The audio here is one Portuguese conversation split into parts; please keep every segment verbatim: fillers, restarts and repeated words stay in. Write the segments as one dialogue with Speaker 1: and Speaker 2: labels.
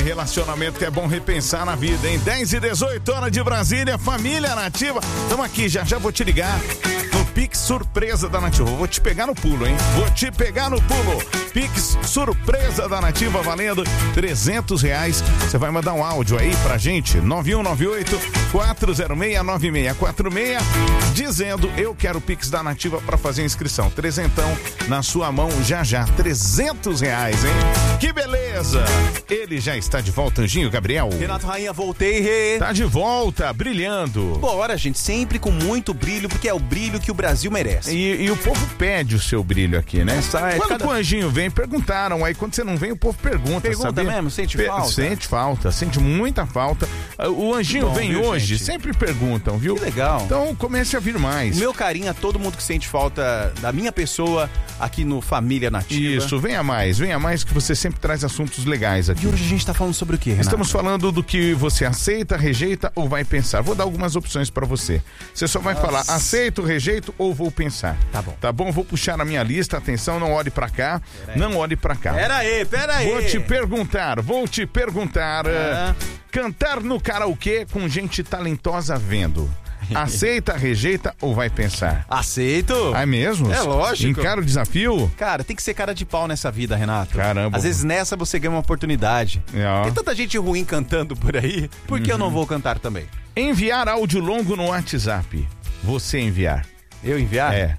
Speaker 1: relacionamento que é bom repensar na vida, hein? dez e dezoito, hora de Brasília, família Nativa. Estamos aqui, já já vou te ligar no Pix Surpresa da Nativa. Vou te pegar no pulo, hein? Vou te pegar no pulo. Pix Surpresa da Nativa valendo trezentos reais. Você vai mandar um áudio aí pra gente, nove um nove oito, quatro zero seis, nove seis quatro seis, dizendo eu quero o Pix da Nativa pra fazer a inscrição. Trezentão na sua mão já já. trezentos reais, hein? Que beleza! Ele já está de volta, Anjinho Gabriel.
Speaker 2: Renato Rainha, voltei, Rê.
Speaker 1: Tá de volta, brilhando.
Speaker 2: Bora, gente, sempre com muito brilho, porque é o brilho que o Brasil merece.
Speaker 1: E, e o povo pede o seu brilho aqui, né?
Speaker 2: Essa é
Speaker 1: quando
Speaker 2: cada...
Speaker 1: o Anjinho vem, perguntaram. Aí quando você não vem, o povo pergunta.
Speaker 2: Pergunta
Speaker 1: sabia?
Speaker 2: mesmo? Sente
Speaker 1: Pe-
Speaker 2: falta?
Speaker 1: Sente falta, sente muita falta. O Anjinho
Speaker 2: Bom,
Speaker 1: vem
Speaker 2: viu,
Speaker 1: hoje,
Speaker 2: gente?
Speaker 1: sempre perguntam, viu?
Speaker 2: Que legal.
Speaker 1: Então comece a vir mais.
Speaker 2: O meu carinho a todo mundo que sente falta da minha pessoa aqui no Família Nativa.
Speaker 1: Isso, venha mais, venha mais que você sempre traz assuntos legais aqui.
Speaker 2: E hoje a gente tá falando sobre o quê, Renato?
Speaker 1: Estamos falando do que você aceita, rejeita ou vai pensar. Vou dar algumas opções pra você. Você só vai
Speaker 2: Nossa.
Speaker 1: falar aceito, rejeito ou vou pensar.
Speaker 2: Tá bom.
Speaker 1: Tá bom? Vou puxar na minha lista. Atenção, não olhe pra cá. Não olhe pra cá.
Speaker 2: Pera aí, pera aí.
Speaker 1: Vou te perguntar, vou te perguntar.
Speaker 2: É.
Speaker 1: uh, cantar no karaokê com gente talentosa vendo. Aceita, rejeita ou vai pensar?
Speaker 2: Aceito.
Speaker 1: É mesmo?
Speaker 2: É lógico.
Speaker 1: Encara o desafio?
Speaker 2: Cara, tem que ser cara de pau nessa vida, Renato.
Speaker 1: Caramba.
Speaker 2: Às vezes nessa você ganha uma oportunidade.
Speaker 1: É.
Speaker 2: Tem tanta gente ruim cantando por aí, por que eu não vou cantar também?
Speaker 1: Enviar áudio longo no WhatsApp. Você enviar.
Speaker 2: Eu enviar?
Speaker 1: É.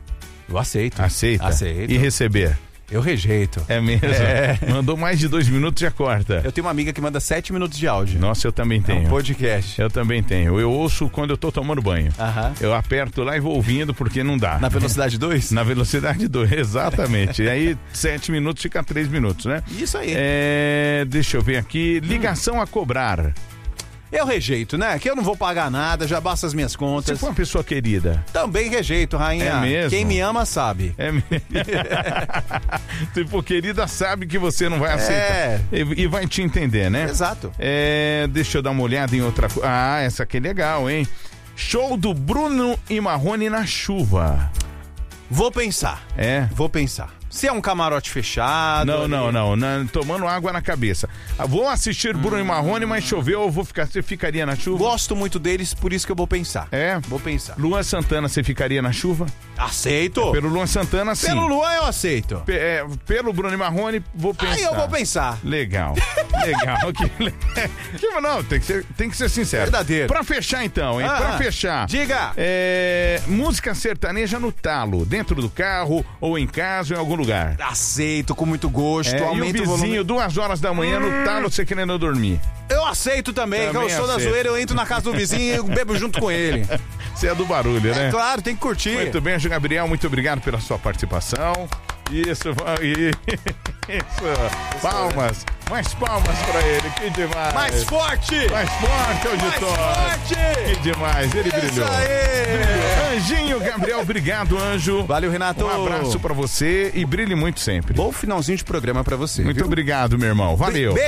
Speaker 2: Eu aceito.
Speaker 1: Aceita?
Speaker 2: Aceito.
Speaker 1: E receber?
Speaker 2: Eu rejeito.
Speaker 1: É mesmo?
Speaker 2: É.
Speaker 1: Mandou mais de dois minutos, já corta.
Speaker 2: Eu tenho uma amiga que manda sete minutos de áudio.
Speaker 1: Nossa, eu também
Speaker 2: É
Speaker 1: tenho.
Speaker 2: um podcast.
Speaker 1: Eu também tenho. Eu ouço quando eu tô tomando banho.
Speaker 2: Aham.
Speaker 1: Eu aperto lá e vou ouvindo porque não dá.
Speaker 2: Na velocidade dois?
Speaker 1: Na velocidade dois, exatamente. E aí, sete minutos fica três minutos, né?
Speaker 2: Isso aí.
Speaker 1: É, deixa eu ver aqui. Ligação a cobrar.
Speaker 2: Eu rejeito, né? Que eu não vou pagar nada, já basta as minhas
Speaker 1: Se
Speaker 2: contas.
Speaker 1: for uma pessoa querida.
Speaker 2: Também rejeito, rainha.
Speaker 1: É mesmo?
Speaker 2: Quem me ama sabe.
Speaker 1: É mesmo. Se for querida, sabe que você não vai aceitar.
Speaker 2: É.
Speaker 1: E, e vai te entender, né?
Speaker 2: Exato.
Speaker 1: É, deixa eu dar uma olhada em outra coisa. Ah, essa aqui é legal, hein? Show do Bruno e Marrone na chuva.
Speaker 2: Vou pensar.
Speaker 1: É.
Speaker 2: Vou pensar. Se é um camarote fechado...
Speaker 1: Não,
Speaker 2: ali-
Speaker 1: não, não, não. Tomando água na cabeça. Ah, vou assistir Bruno e Marrone, mas choveu, eu vou ficar. Você ficaria na chuva?
Speaker 2: Gosto muito deles, por isso que eu vou pensar.
Speaker 1: É?
Speaker 2: Vou pensar.
Speaker 1: Luan Santana, você ficaria na chuva?
Speaker 2: Aceito.
Speaker 1: Pelo Luan Santana, sim.
Speaker 2: Pelo Luan eu aceito.
Speaker 1: Pe- é, pelo Bruno e Marrone, vou pensar.
Speaker 2: Aí eu vou pensar.
Speaker 1: Legal, legal. que, le- que, não, tem que, ser, tem que ser sincero.
Speaker 2: Verdadeiro.
Speaker 1: Pra fechar então, hein?
Speaker 2: Ah,
Speaker 1: pra fechar.
Speaker 2: diga.
Speaker 1: É, música sertaneja no talo, dentro do carro ou em casa ou em algum lugar.
Speaker 2: Aceito com muito gosto.
Speaker 1: É, e o
Speaker 2: Aumenta o volume.
Speaker 1: vizinho, duas horas da manhã no talo, você querendo dormir.
Speaker 2: Eu aceito também.
Speaker 1: Também
Speaker 2: que eu sou da
Speaker 1: aceito.
Speaker 2: zoeira, eu entro na casa do vizinho e bebo junto com ele.
Speaker 1: Você é do barulho, né?
Speaker 2: É claro, tem que curtir.
Speaker 1: Muito bem, Anjo Gabriel, muito obrigado pela sua participação. Isso, isso. Palmas, mais palmas pra ele, que demais.
Speaker 2: Mais forte!
Speaker 1: Mais forte, auditório.
Speaker 2: Mais forte!
Speaker 1: Que demais, ele
Speaker 2: Isso
Speaker 1: brilhou.
Speaker 2: aí!
Speaker 1: Anjinho Gabriel, obrigado, Anjo.
Speaker 2: Valeu, Renato.
Speaker 1: Um abraço pra você e brilhe muito sempre.
Speaker 2: Bom finalzinho de programa pra você.
Speaker 1: Muito
Speaker 2: viu?
Speaker 1: obrigado, meu irmão. Valeu.
Speaker 2: Beijo.